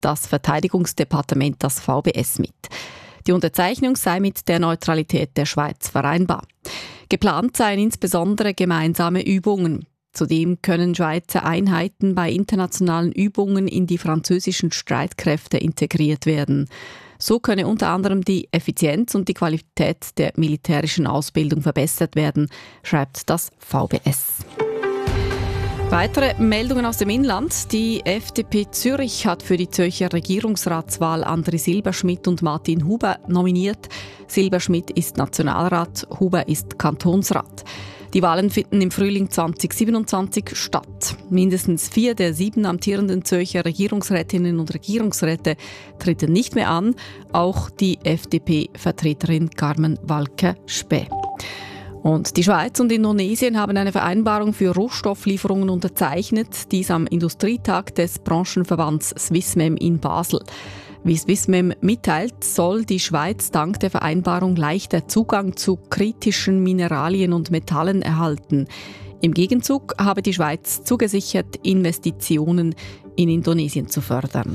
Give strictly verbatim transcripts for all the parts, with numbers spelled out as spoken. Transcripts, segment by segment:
das Verteidigungsdepartement, das V B S, mit. Die Unterzeichnung sei mit der Neutralität der Schweiz vereinbar. Geplant seien insbesondere gemeinsame Übungen. Zudem können Schweizer Einheiten bei internationalen Übungen in die französischen Streitkräfte integriert werden. So könne unter anderem die Effizienz und die Qualität der militärischen Ausbildung verbessert werden, schreibt das V B S. Weitere Meldungen aus dem Inland. Die F D P Zürich hat für die Zürcher Regierungsratswahl André Silberschmidt und Martin Huber nominiert. Silberschmidt ist Nationalrat, Huber ist Kantonsrat. Die Wahlen finden im Frühling zwanzig siebenundzwanzig statt. Mindestens vier der sieben amtierenden Zürcher Regierungsrätinnen und Regierungsräte treten nicht mehr an. Auch die F D P-Vertreterin Carmen Walke-Späh. Und die Schweiz und Indonesien haben eine Vereinbarung für Rohstofflieferungen unterzeichnet, dies am Industrietag des Branchenverbands Swissmem in Basel. Wie Swissmem mitteilt, soll die Schweiz dank der Vereinbarung leichter Zugang zu kritischen Mineralien und Metallen erhalten. Im Gegenzug habe die Schweiz zugesichert, Investitionen in Indonesien zu fördern.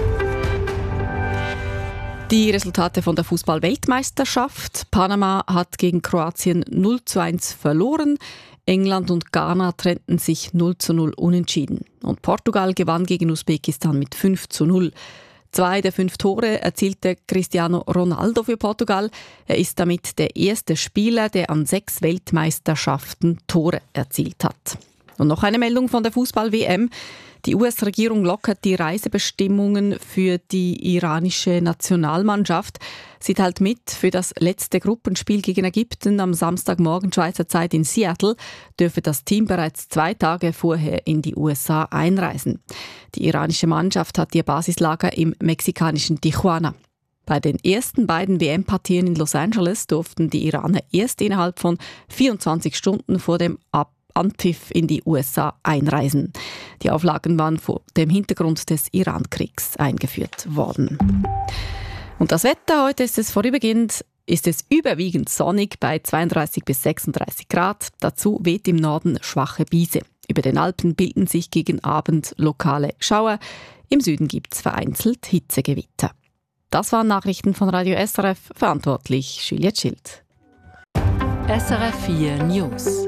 Die Resultate von der Fußball-Weltmeisterschaft. Panama hat gegen Kroatien null zu eins verloren. England und Ghana trennten sich null zu null unentschieden. Und Portugal gewann gegen Usbekistan mit fünf zu null. Zwei der fünf Tore erzielte Cristiano Ronaldo für Portugal. Er ist damit der erste Spieler, der an sechs Weltmeisterschaften Tore erzielt hat. Und noch eine Meldung von der Fußball-W M. Die U S-Regierung lockert die Reisebestimmungen für die iranische Nationalmannschaft. Sie teilt mit, für das letzte Gruppenspiel gegen Ägypten am Samstagmorgen Schweizer Zeit in Seattle dürfe das Team bereits zwei Tage vorher in die U S A einreisen. Die iranische Mannschaft hat ihr Basislager im mexikanischen Tijuana. Bei den ersten beiden W M-Partien in Los Angeles durften die Iraner erst innerhalb von vierundzwanzig Stunden vor dem Ab Anpfiff in die U S A einreisen. Die Auflagen waren vor dem Hintergrund des Iran-Kriegs eingeführt worden. Und das Wetter, heute ist es vorübergehend, ist es überwiegend sonnig bei zweiunddreißig bis sechsunddreißig Grad. Dazu weht im Norden schwache Brise. Über den Alpen bilden sich gegen Abend lokale Schauer. Im Süden gibt es vereinzelt Hitzegewitter. Das waren Nachrichten von Radio S R F, verantwortlich Juliette Schild. S R F vier News.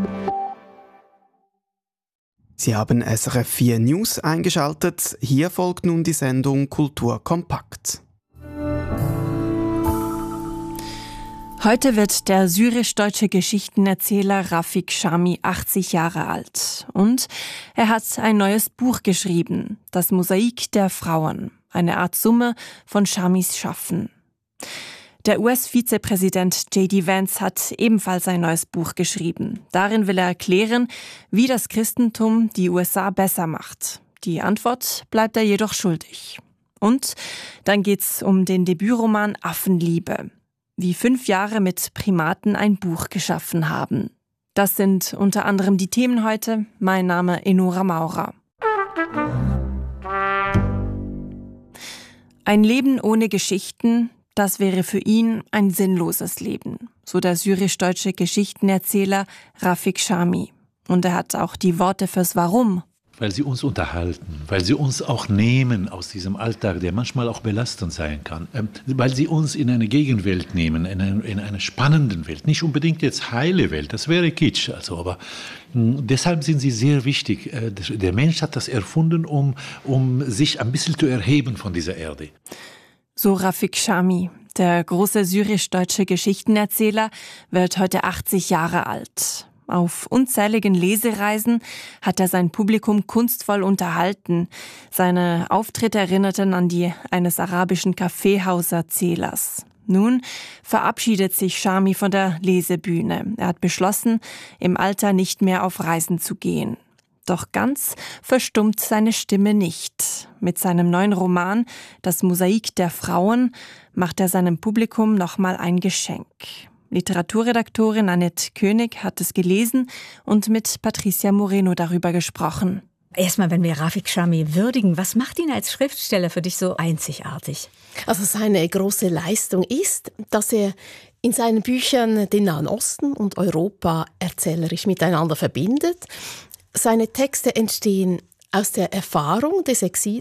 Sie haben S R F vier News eingeschaltet. Hier folgt nun die Sendung Kultur kompakt. Heute wird der syrisch-deutsche Geschichtenerzähler Rafik Shami achtzig Jahre alt. Und er hat ein neues Buch geschrieben, Das Mosaik der Frauen, eine Art Summe von Shamis Schaffen. Der U S-Vizepräsident J D Vance hat ebenfalls ein neues Buch geschrieben. Darin will er erklären, wie das Christentum die U S A besser macht. Die Antwort bleibt er jedoch schuldig. Und dann geht's um den Debütroman Affenliebe. Wie fünf Jahre mit Primaten ein Buch geschaffen haben. Das sind unter anderem die Themen heute. Mein Name Enora Maurer. Ein Leben ohne Geschichten, das wäre für ihn ein sinnloses Leben, so der syrisch-deutsche Geschichtenerzähler Rafik Shami. Und er hat auch die Worte fürs Warum. Weil sie uns unterhalten, weil sie uns auch nehmen aus diesem Alltag, der manchmal auch belastend sein kann. Ähm, weil sie uns in eine Gegenwelt nehmen, in eine, in eine spannende Welt. Nicht unbedingt jetzt heile Welt, das wäre Kitsch. Also, aber mh, deshalb sind sie sehr wichtig. Äh, der Mensch hat das erfunden, um, um sich ein bisschen zu erheben von dieser Erde. So Rafik Shami, der große syrisch-deutsche Geschichtenerzähler, wird heute achtzig Jahre alt. Auf unzähligen Lesereisen hat er sein Publikum kunstvoll unterhalten. Seine Auftritte erinnerten an die eines arabischen Kaffeehauserzählers. Nun verabschiedet sich Shami von der Lesebühne. Er hat beschlossen, im Alter nicht mehr auf Reisen zu gehen. Doch ganz verstummt seine Stimme nicht. Mit seinem neuen Roman Das Mosaik der Frauen macht er seinem Publikum nochmal ein Geschenk. Literaturredaktorin Annette König hat es gelesen und mit Patricia Moreno darüber gesprochen. Erstmal, wenn wir Rafik Shami würdigen, was macht ihn als Schriftsteller für dich so einzigartig? Also seine große Leistung ist, dass er in seinen Büchern den Nahen Osten und Europa erzählerisch miteinander verbindet. Seine Texte entstehen aus der Erfahrung des Exils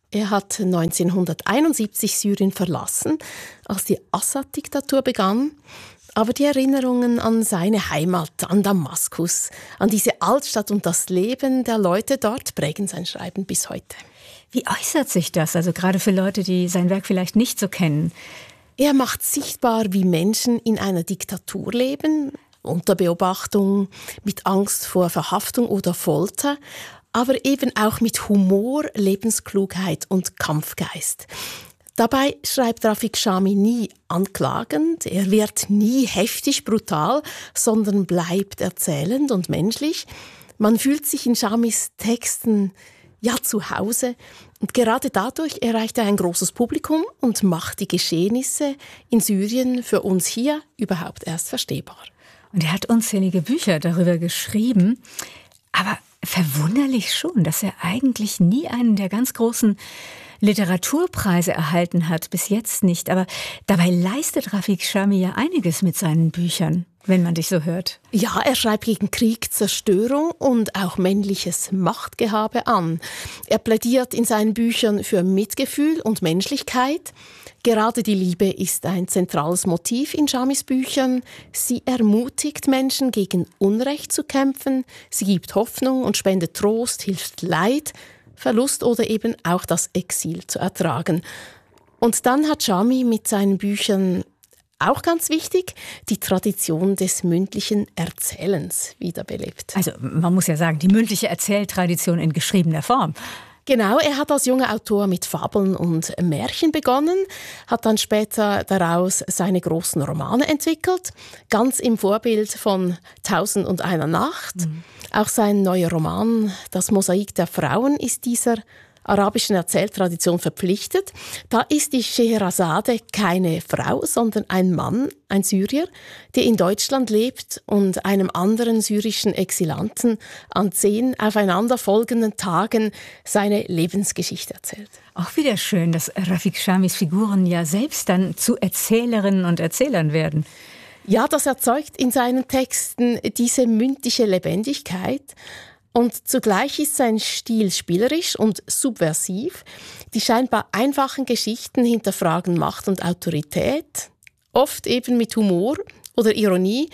Er hat neunzehnhunderteinundsiebzig Syrien verlassen, als die Assad-Diktatur begann. Aber die Erinnerungen an seine Heimat, an Damaskus, an diese Altstadt und das Leben der Leute dort prägen sein Schreiben bis heute. Wie äußert sich das, also gerade für Leute, die sein Werk vielleicht nicht so kennen? Er macht sichtbar, wie Menschen in einer Diktatur leben, unter Beobachtung, mit Angst vor Verhaftung oder Folter, aber eben auch mit Humor, Lebensklugheit und Kampfgeist. Dabei schreibt Rafik Chami nie anklagend, er wird nie heftig brutal, sondern bleibt erzählend und menschlich. Man fühlt sich in Chamis Texten ja zu Hause und gerade dadurch erreicht er ein großes Publikum und macht die Geschehnisse in Syrien für uns hier überhaupt erst verstehbar. Und er hat unzählige Bücher darüber geschrieben, aber verwunderlich schon, dass er eigentlich nie einen der ganz großen Literaturpreise erhalten hat, bis jetzt nicht. Aber dabei leistet Rafik Chami ja einiges mit seinen Büchern, wenn man dich so hört. Ja, er schreibt gegen Krieg, Zerstörung und auch männliches Machtgehabe an. Er plädiert in seinen Büchern für Mitgefühl und Menschlichkeit. Gerade die Liebe ist ein zentrales Motiv in Chamis Büchern. Sie ermutigt Menschen, gegen Unrecht zu kämpfen. Sie gibt Hoffnung und spendet Trost, hilft Leid, Verlust oder eben auch das Exil zu ertragen. Und dann hat Chami mit seinen Büchern auch ganz wichtig, die Tradition des mündlichen Erzählens wiederbelebt. Also man muss ja sagen, die mündliche Erzähltradition in geschriebener Form. Genau, er hat als junger Autor mit Fabeln und Märchen begonnen, hat dann später daraus seine großen Romane entwickelt, ganz im Vorbild von Tausend und einer Nacht. Mhm. Auch sein neuer Roman Das Mosaik der Frauen ist dieser arabischen Erzähltradition verpflichtet. Da ist die Scheherazade keine Frau, sondern ein Mann, ein Syrier, der in Deutschland lebt und einem anderen syrischen Exilanten an zehn aufeinanderfolgenden Tagen seine Lebensgeschichte erzählt. Auch wieder schön, dass Rafik Chamis Figuren ja selbst dann zu Erzählerinnen und Erzählern werden. Ja, das erzeugt in seinen Texten diese mündliche Lebendigkeit. Und zugleich ist sein Stil spielerisch und subversiv. Die scheinbar einfachen Geschichten hinterfragen Macht und Autorität, oft eben mit Humor oder Ironie.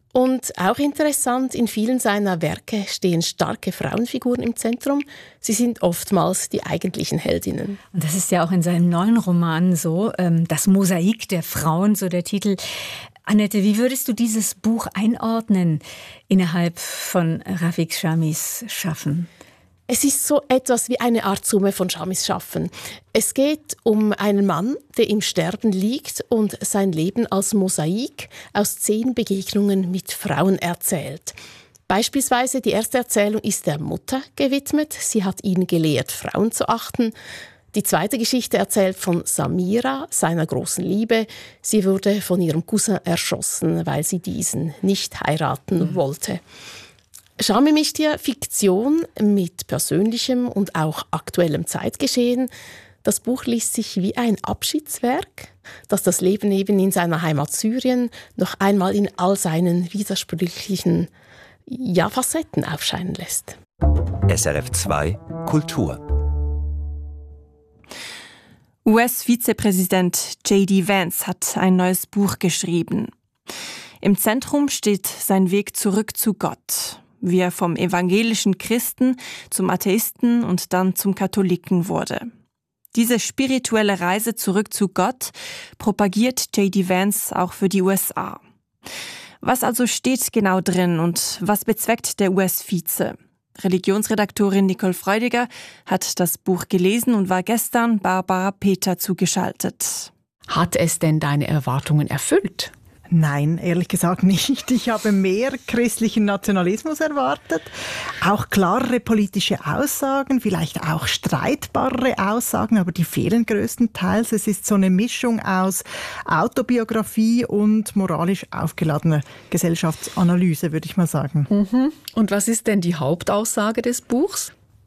Und auch interessant, in vielen seiner Werke stehen starke Frauenfiguren im Zentrum. Sie sind oftmals die eigentlichen Heldinnen. Und das ist ja auch in seinem neuen Roman so, das Mosaik der Frauen, so der Titel. Annette, wie würdest du dieses Buch einordnen innerhalb von Rafik Chamis Schaffen? Es ist so etwas wie eine Art Summe von Chamis Schaffen. Es geht um einen Mann, der im Sterben liegt und sein Leben als Mosaik aus zehn Begegnungen mit Frauen erzählt. Beispielsweise die erste Erzählung ist der Mutter gewidmet. Sie hat ihn gelehrt, Frauen zu achten. Die zweite Geschichte erzählt von Samira, seiner großen Liebe. Sie wurde von ihrem Cousin erschossen, weil sie diesen nicht heiraten mhm. wollte. Chami mischt hier Fiktion mit persönlichem und auch aktuellem Zeitgeschehen. Das Buch liest sich wie ein Abschiedswerk, das das Leben eben in seiner Heimat Syrien noch einmal in all seinen widersprüchlichen ja, Facetten aufscheinen lässt. S R F zwei Kultur. U S-Vizepräsident J D Vance hat ein neues Buch geschrieben. Im Zentrum steht sein Weg zurück zu Gott, wie er vom evangelischen Christen zum Atheisten und dann zum Katholiken wurde. Diese spirituelle Reise zurück zu Gott propagiert J D Vance auch für die U S A. Was also steht genau drin und was bezweckt der U S-Vize? Religionsredaktorin Nicole Freudiger hat das Buch gelesen und war gestern Barbara Peter zugeschaltet. Hat es denn deine Erwartungen erfüllt? Nein, ehrlich gesagt nicht. Ich habe mehr christlichen Nationalismus erwartet, auch klarere politische Aussagen, vielleicht auch streitbarere Aussagen, aber die fehlen größtenteils. Es ist so eine Mischung aus Autobiografie und moralisch aufgeladener Gesellschaftsanalyse, würde ich mal sagen. Mhm. Und was ist denn die Hauptaussage des Buchs?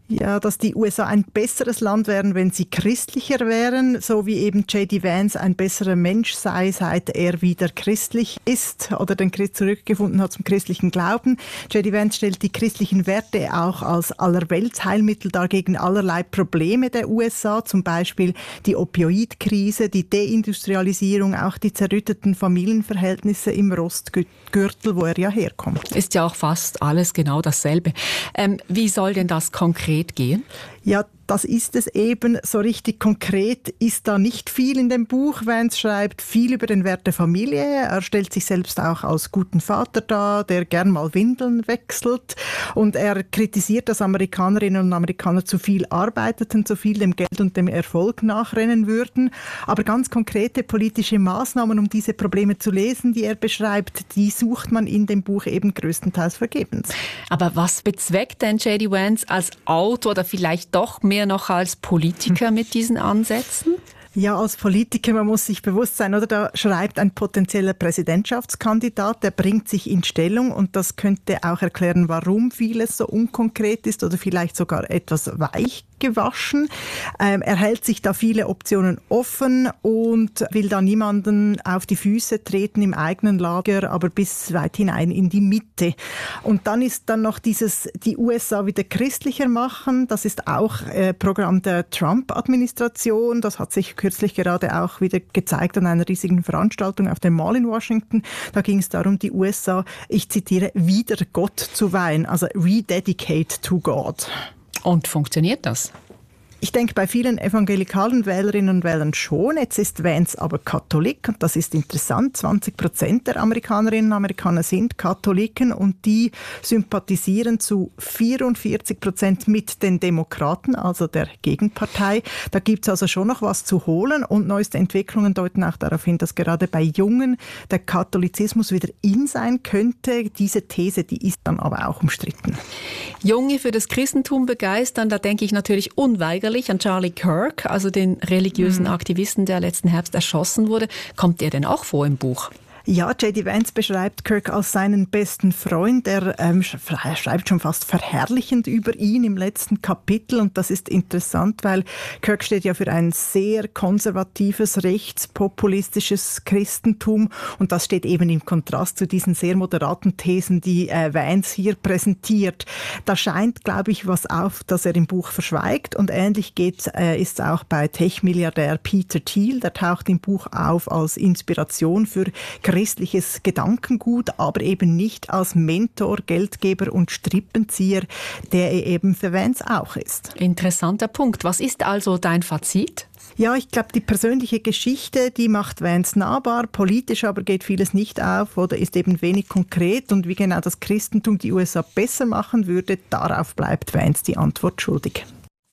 Ja, dass die U S A ein besseres Land wären, wenn sie christlicher wären, so wie eben J D Vance ein besserer Mensch sei, seit er wieder christlich ist oder den Christ zurückgefunden hat zum christlichen Glauben. J D Vance stellt die christlichen Werte auch als Allerweltsheilmittel dar gegen allerlei Probleme der U S A, zum Beispiel die Opioidkrise, die Deindustrialisierung, auch die zerrütteten Familienverhältnisse im Rostgürtel, wo er ja herkommt. Ist ja auch fast alles genau dasselbe. Ähm, wie soll denn das konkret gehen? Ja, das ist es eben. So richtig konkret ist da nicht viel in dem Buch. Vance schreibt viel über den Wert der Familie. Er stellt sich selbst auch als guten Vater dar, der gern mal Windeln wechselt. Und er kritisiert, dass Amerikanerinnen und Amerikaner zu viel arbeiteten, zu viel dem Geld und dem Erfolg nachrennen würden. Aber ganz konkrete politische Maßnahmen, um diese Probleme zu lösen, die er beschreibt, die sucht man in dem Buch eben größtenteils vergebens. Aber was bezweckt denn J D Vance als Autor oder vielleicht doch mehr noch als Politiker mit diesen Ansätzen? Ja, als Politiker, man muss sich bewusst sein, oder? Da schreibt ein potenzieller Präsidentschaftskandidat, der bringt sich in Stellung und das könnte auch erklären, warum vieles so unkonkret ist oder vielleicht sogar etwas weich gewaschen. Ähm, er hält sich da viele Optionen offen und will da niemanden auf die Füße treten im eigenen Lager, aber bis weit hinein in die Mitte. Und dann ist dann noch dieses, die U S A wieder christlicher machen. Das ist auch äh, Programm der Trump-Administration. Das hat sich kürzlich gerade auch wieder gezeigt an einer riesigen Veranstaltung auf dem Mall in Washington. Da ging es darum, die U S A, ich zitiere, wieder Gott zu weihen, also rededicate to God. Und funktioniert das? Ich denke, bei vielen evangelikalen Wählerinnen und Wählern schon. Jetzt ist Vance aber Katholik und das ist interessant. zwanzig Prozent der Amerikanerinnen und Amerikaner sind Katholiken und die sympathisieren zu vierundvierzig Prozent mit den Demokraten, also der Gegenpartei. Da gibt es also schon noch was zu holen und neueste Entwicklungen deuten auch darauf hin, dass gerade bei Jungen der Katholizismus wieder in sein könnte. Diese These, die ist dann aber auch umstritten. Junge für das Christentum begeistern, da denke ich natürlich unweigerlich an Charlie Kirk, also den religiösen Aktivisten, der letzten Herbst erschossen wurde. Kommt der denn auch vor im Buch? Ja, J D Vance beschreibt Kirk als seinen besten Freund. Er ähm, schreibt schon fast verherrlichend über ihn im letzten Kapitel. Und das ist interessant, weil Kirk steht ja für ein sehr konservatives, rechtspopulistisches Christentum. Und das steht eben im Kontrast zu diesen sehr moderaten Thesen, die äh, Vance hier präsentiert. Da scheint, glaube ich, was auf, das er im Buch verschweigt. Und ähnlich geht, äh, ist es auch bei Tech-Milliardär Peter Thiel. Der taucht im Buch auf als Inspiration für christliches Gedankengut, aber eben nicht als Mentor, Geldgeber und Strippenzieher, der er eben für Vance auch ist. Interessanter Punkt. Was ist also dein Fazit? Ja, ich glaube, die persönliche Geschichte, die macht Vance nahbar. Politisch aber geht vieles nicht auf oder ist eben wenig konkret. Und wie genau das Christentum die U S A besser machen würde, darauf bleibt Vance die Antwort schuldig.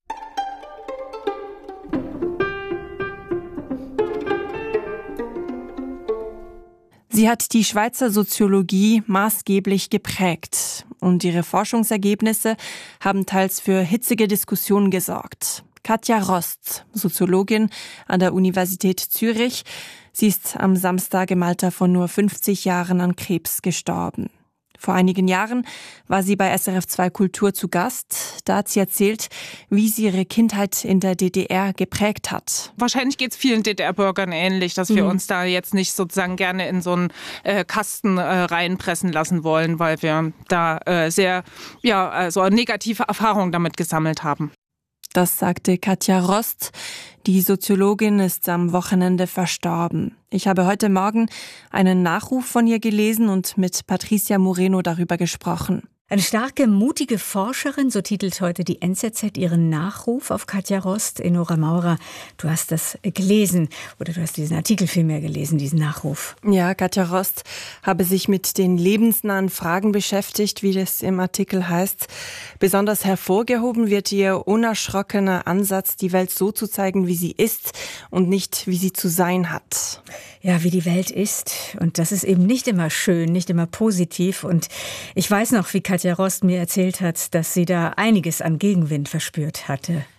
Sie hat die Schweizer Soziologie maßgeblich geprägt und ihre Forschungsergebnisse haben teils für hitzige Diskussionen gesorgt. Katja Rost, Soziologin an der Universität Zürich, sie ist am Samstag im Alter von nur fünfzig Jahren an Krebs gestorben. Vor einigen Jahren war sie bei S R F zwei Kultur zu Gast. Da hat sie erzählt, wie sie ihre Kindheit in der D D R geprägt hat. Wahrscheinlich geht es vielen D D R-Bürgern ähnlich, dass wir mhm. uns da jetzt nicht sozusagen gerne in so einen äh, Kasten äh, reinpressen lassen wollen, weil wir da äh, sehr ja, also negative Erfahrungen damit gesammelt haben. Das sagte Katja Rost. Die Soziologin ist am Wochenende verstorben. Ich habe heute Morgen einen Nachruf von ihr gelesen und mit Patricia Moreno darüber gesprochen. Eine starke, mutige Forscherin, so titelt heute die N Z Z ihren Nachruf auf Katja Rost. Enora Maurer, du hast das gelesen oder du hast diesen Artikel vielmehr gelesen, diesen Nachruf. Ja, Katja Rost habe sich mit den lebensnahen Fragen beschäftigt, wie das im Artikel heißt. Besonders hervorgehoben wird ihr unerschrockener Ansatz, die Welt so zu zeigen, wie sie ist und nicht, wie sie zu sein hat. Ja, wie die Welt ist. Und das ist eben nicht immer schön, nicht immer positiv. Und ich weiß noch, wie Katja Rost mir erzählt hat, dass sie da einiges an Gegenwind verspürt hatte.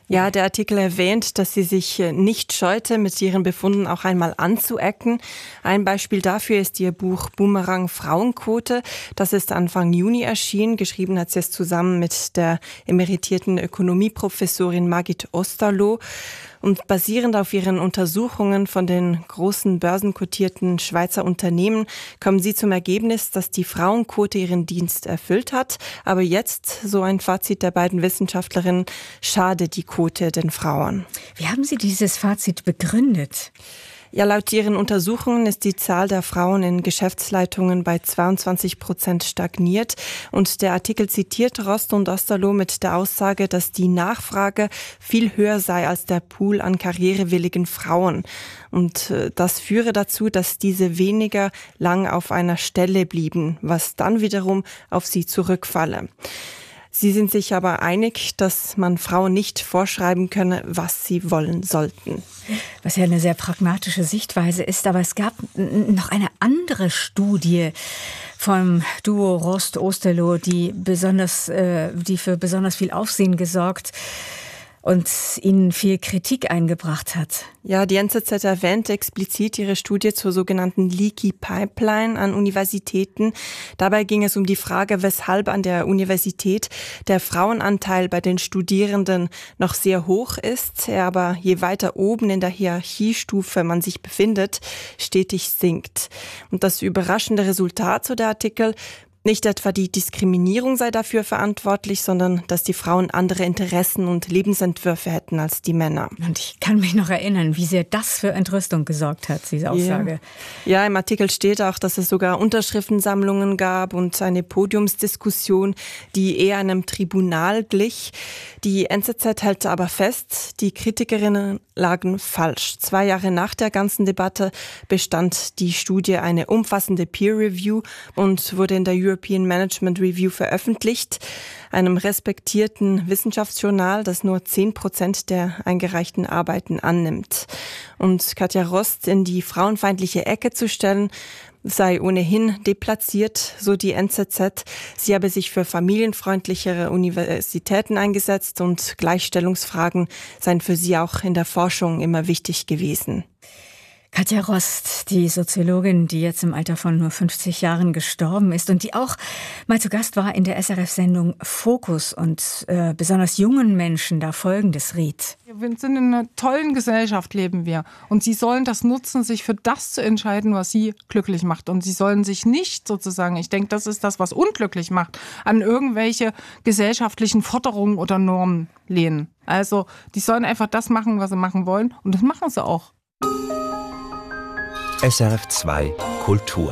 Ja, der Artikel erwähnt, dass sie sich nicht scheute, mit ihren Befunden auch einmal anzuecken. Ein Beispiel dafür ist ihr Buch Boomerang Frauenquote. Das ist Anfang Juni erschienen. Geschrieben hat sie es zusammen mit der emeritierten Ökonomieprofessorin Margit Osterloh. Und basierend auf ihren Untersuchungen von den großen börsenkotierten Schweizer Unternehmen kommen sie zum Ergebnis, dass die Frauenquote ihren Dienst erfüllt hat. Aber jetzt, so ein Fazit der beiden Wissenschaftlerinnen, schadet die Quote den Frauen. Wie haben Sie dieses Fazit begründet? Ja, laut ihren Untersuchungen ist die Zahl der Frauen in Geschäftsleitungen bei zweiundzwanzig Prozent stagniert. Und der Artikel zitiert Rost und Osterloh mit der Aussage, dass die Nachfrage viel höher sei als der Pool an karrierewilligen Frauen. Und das führe dazu, dass diese weniger lang auf einer Stelle blieben, was dann wiederum auf sie zurückfalle. Sie sind sich aber einig, dass man Frauen nicht vorschreiben könne, was sie wollen sollten. Was ja eine sehr pragmatische Sichtweise ist, aber es gab noch eine andere Studie vom Duo Rost-Osterloh, die besonders, äh, die für besonders viel Aufsehen gesorgt und ihnen viel Kritik eingebracht hat. Ja, die N Z Z erwähnt explizit ihre Studie zur sogenannten Leaky Pipeline an Universitäten. Dabei ging es um die Frage, weshalb an der Universität der Frauenanteil bei den Studierenden noch sehr hoch ist, er aber je weiter oben in der Hierarchiestufe man sich befindet, stetig sinkt. Und das überraschende Resultat, so der Artikel: nicht etwa die Diskriminierung sei dafür verantwortlich, sondern dass die Frauen andere Interessen und Lebensentwürfe hätten als die Männer. Und ich kann mich noch erinnern, wie sehr das für Entrüstung gesorgt hat, diese Aussage. Ja, ja, im Artikel steht auch, dass es sogar Unterschriftensammlungen gab und eine Podiumsdiskussion, die eher einem Tribunal glich. Die N Z Z hält aber fest, die Kritikerinnen lagen falsch. Zwei Jahre nach der ganzen Debatte bestand die Studie eine umfassende Peer-Review und wurde in der European Management Review veröffentlicht, einem respektierten Wissenschaftsjournal, das nur zehn Prozent der eingereichten Arbeiten annimmt. Und Katja Rost in die frauenfeindliche Ecke zu stellen, sei ohnehin deplatziert, so die N Z Z. Sie habe sich für familienfreundlichere Universitäten eingesetzt und Gleichstellungsfragen seien für sie auch in der Forschung immer wichtig gewesen. Katja Rost, die Soziologin, die jetzt im Alter von nur fünfzig Jahren gestorben ist und die auch mal zu Gast war in der S R F-Sendung Fokus und äh, besonders jungen Menschen da Folgendes riet. Wir sind in einer tollen Gesellschaft, leben wir. Und sie sollen das nutzen, sich für das zu entscheiden, was sie glücklich macht. Und sie sollen sich nicht sozusagen, ich denke, das ist das, was unglücklich macht, an irgendwelche gesellschaftlichen Forderungen oder Normen lehnen. Also die sollen einfach das machen, was sie machen wollen. Und das machen sie auch. S R F zwei Kultur.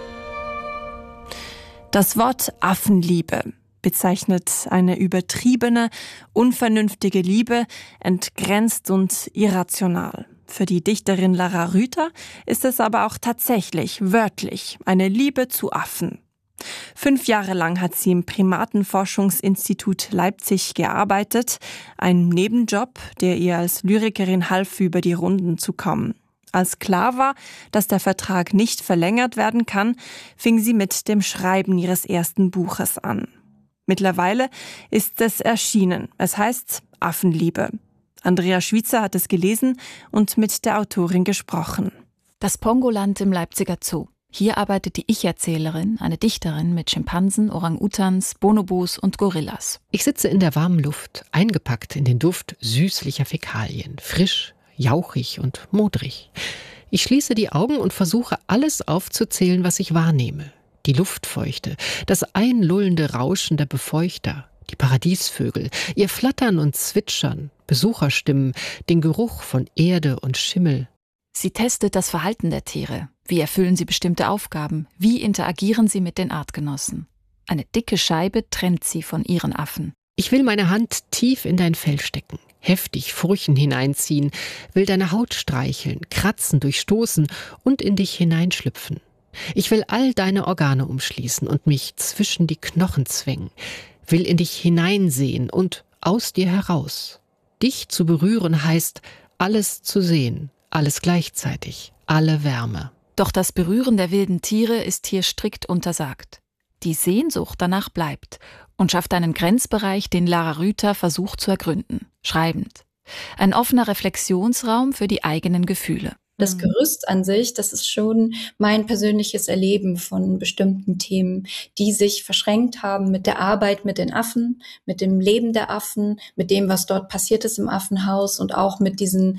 Das Wort Affenliebe bezeichnet eine übertriebene, unvernünftige Liebe, entgrenzt und irrational. Für die Dichterin Lara Rüther ist es aber auch tatsächlich, wörtlich, eine Liebe zu Affen. Fünf Jahre lang hat sie im Primatenforschungsinstitut Leipzig gearbeitet, ein Nebenjob, der ihr als Lyrikerin half, über die Runden zu kommen. Als klar war, dass der Vertrag nicht verlängert werden kann, fing sie mit dem Schreiben ihres ersten Buches an. Mittlerweile ist es erschienen. Es heißt Affenliebe. Andrea Schwitzer hat es gelesen und mit der Autorin gesprochen. Das Pongoland im Leipziger Zoo. Hier arbeitet die Ich-Erzählerin, eine Dichterin mit Schimpansen, Orang-Utans, Bonobos und Gorillas. Ich sitze in der warmen Luft, eingepackt in den Duft süßlicher Fäkalien, frisch, jauchig und modrig. Ich schließe die Augen und versuche, alles aufzuzählen, was ich wahrnehme. Die Luftfeuchte, das einlullende Rauschen der Befeuchter, die Paradiesvögel, ihr Flattern und Zwitschern, Besucherstimmen, den Geruch von Erde und Schimmel. Sie testet das Verhalten der Tiere. Wie erfüllen sie bestimmte Aufgaben? Wie interagieren sie mit den Artgenossen? Eine dicke Scheibe trennt sie von ihren Affen. Ich will meine Hand tief in dein Fell stecken, heftig Furchen hineinziehen, will deine Haut streicheln, kratzen, durchstoßen und in dich hineinschlüpfen. Ich will all deine Organe umschließen und mich zwischen die Knochen zwängen, will in dich hineinsehen und aus dir heraus. Dich zu berühren heißt, alles zu sehen, alles gleichzeitig, alle Wärme. Doch das Berühren der wilden Tiere ist hier strikt untersagt. Die Sehnsucht danach bleibt und schafft einen Grenzbereich, den Lara Rüther versucht zu ergründen, schreibend. Ein offener Reflexionsraum für die eigenen Gefühle. Das Gerüst an sich, das ist schon mein persönliches Erleben von bestimmten Themen, die sich verschränkt haben mit der Arbeit mit den Affen, mit dem Leben der Affen, mit dem, was dort passiert ist im Affenhaus und auch mit diesen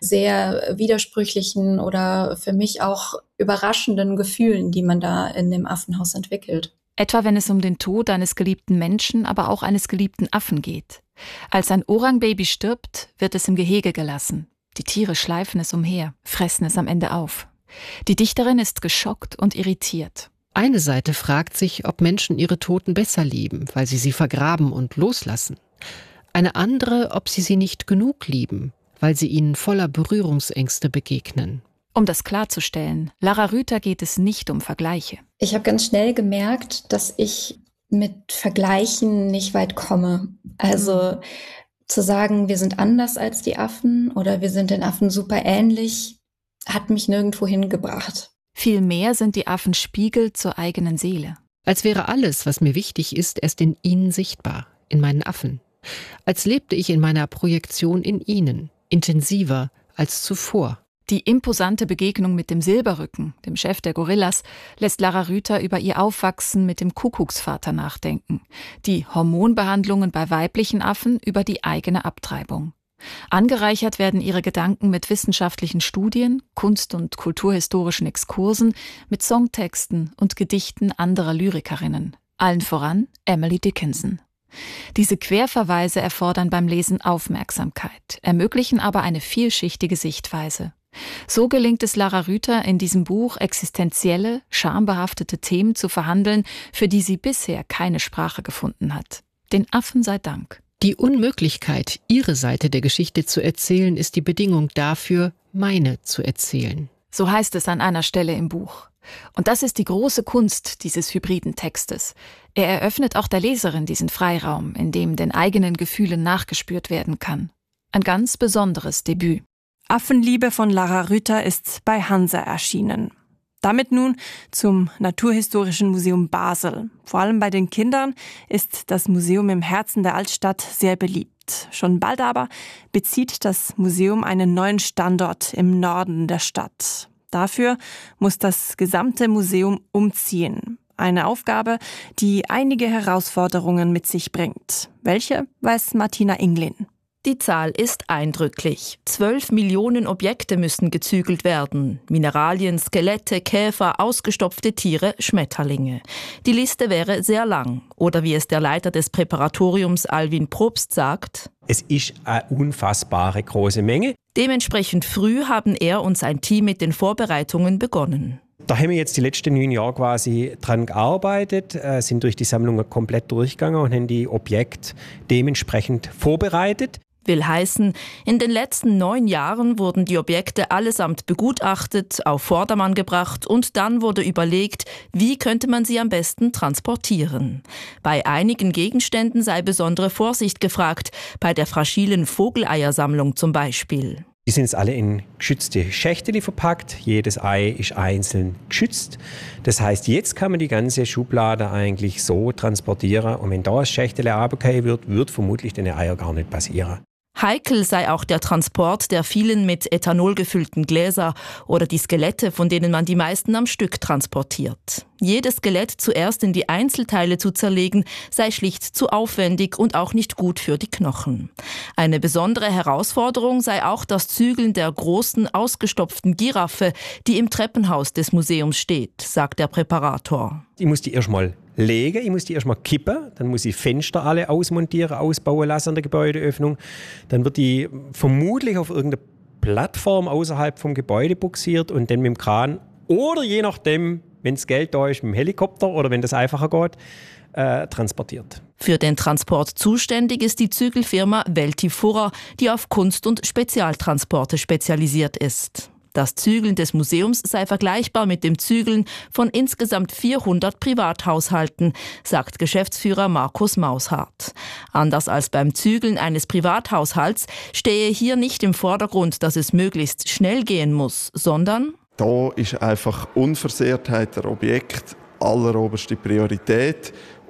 sehr widersprüchlichen oder für mich auch überraschenden Gefühlen, die man da in dem Affenhaus entwickelt. Etwa wenn es um den Tod eines geliebten Menschen, aber auch eines geliebten Affen geht. Als ein Orang-Baby stirbt, wird es im Gehege gelassen. Die Tiere schleifen es umher, fressen es am Ende auf. Die Dichterin ist geschockt und irritiert. Eine Seite fragt sich, ob Menschen ihre Toten besser lieben, weil sie sie vergraben und loslassen. Eine andere, ob sie sie nicht genug lieben, weil sie ihnen voller Berührungsängste begegnen. Um das klarzustellen, Lara Rüther geht es nicht um Vergleiche. Ich habe ganz schnell gemerkt, dass ich mit Vergleichen nicht weit komme. Also zu sagen, wir sind anders als die Affen oder wir sind den Affen super ähnlich, hat mich nirgendwo hingebracht. Vielmehr sind die Affen Spiegel zur eigenen Seele. Als wäre alles, was mir wichtig ist, erst in ihnen sichtbar, in meinen Affen. Als lebte ich in meiner Projektion in ihnen, intensiver als zuvor. Die imposante Begegnung mit dem Silberrücken, dem Chef der Gorillas, lässt Lara Rüther über ihr Aufwachsen mit dem Kuckucksvater nachdenken. Die Hormonbehandlungen bei weiblichen Affen über die eigene Abtreibung. Angereichert werden ihre Gedanken mit wissenschaftlichen Studien, kunst- und kulturhistorischen Exkursen, mit Songtexten und Gedichten anderer Lyrikerinnen. Allen voran Emily Dickinson. Diese Querverweise erfordern beim Lesen Aufmerksamkeit, ermöglichen aber eine vielschichtige Sichtweise. So gelingt es Lara Rüther in diesem Buch, existenzielle, schambehaftete Themen zu verhandeln, für die sie bisher keine Sprache gefunden hat. Den Affen sei Dank. Die Unmöglichkeit, ihre Seite der Geschichte zu erzählen, ist die Bedingung dafür, meine zu erzählen. So heißt es an einer Stelle im Buch. Und das ist die große Kunst dieses hybriden Textes. Er eröffnet auch der Leserin diesen Freiraum, in dem den eigenen Gefühlen nachgespürt werden kann. Ein ganz besonderes Debüt. Affenliebe von Lara Rüther ist bei Hansa erschienen. Damit nun zum Naturhistorischen Museum Basel. Vor allem bei den Kindern ist das Museum im Herzen der Altstadt sehr beliebt. Schon bald aber bezieht das Museum einen neuen Standort im Norden der Stadt. Dafür muss das gesamte Museum umziehen. Eine Aufgabe, die einige Herausforderungen mit sich bringt. Welche, weiß Martina Inglin. Die Zahl ist eindrücklich. Zwölf Millionen Objekte müssen gezügelt werden. Mineralien, Skelette, Käfer, ausgestopfte Tiere, Schmetterlinge. Die Liste wäre sehr lang. Oder wie es der Leiter des Präparatoriums Alwin Probst sagt: Es ist eine unfassbare große Menge. Dementsprechend früh haben er und sein Team mit den Vorbereitungen begonnen. Da haben wir jetzt die letzten neun Jahre quasi dran gearbeitet, äh, sind durch die Sammlungen komplett durchgegangen und haben die Objekte dementsprechend vorbereitet. Will heißen, in den letzten neun Jahren wurden die Objekte allesamt begutachtet, auf Vordermann gebracht und dann wurde überlegt, wie könnte man sie am besten transportieren. Bei einigen Gegenständen sei besondere Vorsicht gefragt, bei der fragilen Vogeleiersammlung zum Beispiel. Die sind jetzt alle in geschützte Schächteli verpackt. Jedes Ei ist einzeln geschützt. Das heißt, jetzt kann man die ganze Schublade eigentlich so transportieren. Und wenn da ein Schächteli runterfallen wird, wird vermutlich den Eier gar nicht passieren. Heikel sei auch der Transport der vielen mit Ethanol gefüllten Gläser oder die Skelette, von denen man die meisten am Stück transportiert. Jedes Skelett zuerst in die Einzelteile zu zerlegen, sei schlicht zu aufwendig und auch nicht gut für die Knochen. Eine besondere Herausforderung sei auch das Zügeln der großen, ausgestopften Giraffe, die im Treppenhaus des Museums steht, sagt der Präparator. Ich muss die erstmal legen, ich muss die erstmal kippen, dann muss ich Fenster alle ausmontieren, ausbauen lassen an der Gebäudeöffnung. Dann wird die vermutlich auf irgendeine Plattform außerhalb vom Gebäude buxiert und dann mit dem Kran oder je nachdem, wenn das Geld da ist, mit dem Helikopter oder wenn das einfacher geht, äh, transportiert. Für den Transport zuständig ist die Zügelfirma Weltifurrer, die auf Kunst- und Spezialtransporte spezialisiert ist. Das Zügeln des Museums sei vergleichbar mit dem Zügeln von insgesamt vierhundert Privathaushalten, sagt Geschäftsführer Markus Maushardt. Anders als beim Zügeln eines Privathaushalts stehe hier nicht im Vordergrund, dass es möglichst schnell gehen muss, sondern da ist einfach Unversehrtheit der Objekt alleroberste Priorität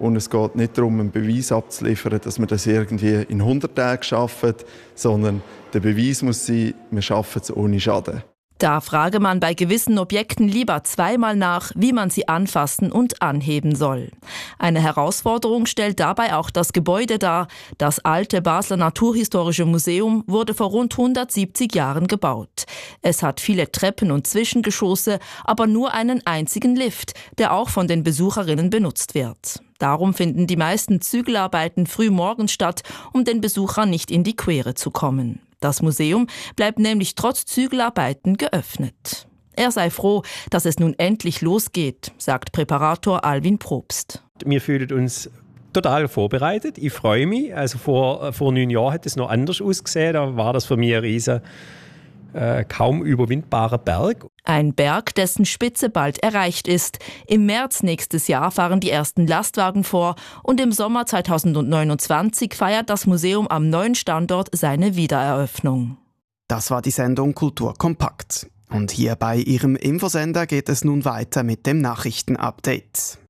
Und es geht nicht darum, einen Beweis abzuliefern, dass wir das irgendwie in hundert Tagen schaffen, sondern der Beweis muss sein, wir schaffen es ohne Schaden. Da frage man bei gewissen Objekten lieber zweimal nach, wie man sie anfassen und anheben soll. Eine Herausforderung stellt dabei auch das Gebäude dar. Das alte Basler Naturhistorische Museum wurde vor rund hundertsiebzig Jahren gebaut. Es hat viele Treppen und Zwischengeschosse, aber nur einen einzigen Lift, der auch von den Besucherinnen benutzt wird. Darum finden die meisten Zügelarbeiten früh morgens statt, um den Besuchern nicht in die Quere zu kommen. Das Museum bleibt nämlich trotz Zügelarbeiten geöffnet. Er sei froh, dass es nun endlich losgeht, sagt Präparator Alwin Probst. Wir fühlen uns total vorbereitet. Ich freue mich. Also vor, vor neun Jahren hat es noch anders ausgesehen. Da war das für mich ein riesen, äh, kaum überwindbarer Berg. Ein Berg, dessen Spitze bald erreicht ist. Im März nächstes Jahr fahren die ersten Lastwagen vor und im Sommer zweitausendneunundzwanzig feiert das Museum am neuen Standort seine Wiedereröffnung. Das war die Sendung Kultur kompakt. Und hier bei Ihrem Infosender geht es nun weiter mit dem Nachrichtenupdate.